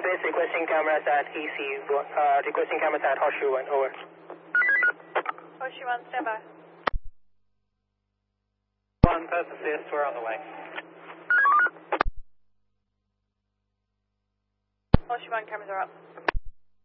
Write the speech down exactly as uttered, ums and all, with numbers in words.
base requesting cameras at E C, uh, requesting cameras at Horseshoe one, over. Horseshoe one, stand by. One, post assist, we're on the way. Horseshoe one, cameras are up.